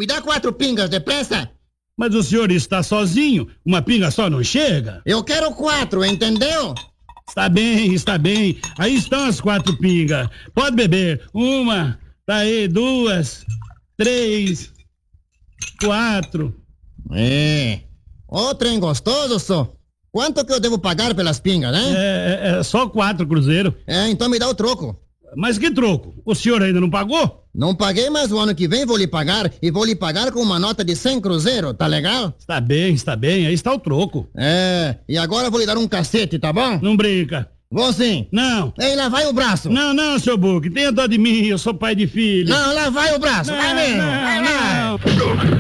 Me dá 4 pingas, depressa. Mas o senhor está sozinho, uma pinga só não chega. Eu quero 4, entendeu? Está bem, está bem. Aí estão as 4 pingas. Pode beber. 1, tá aí, 2, 3, 4. Ô, trem gostoso, só. Quanto que eu devo pagar pelas pingas, né? É só 4 cruzeiro. Então me dá o troco. Mas que troco? O senhor ainda não pagou? Não paguei, mas o ano que vem vou lhe pagar, e vou lhe pagar com uma nota de 100 cruzeiro, tá legal? Está bem, aí está o troco. E agora eu vou lhe dar um cacete, tá bom? Não brinca. Vou sim. Não. Ei, lá vai o braço. Não, seu Buque, tenha dó de mim, eu sou pai de filho. Não, lá vai o braço, vai mesmo. Vai lá.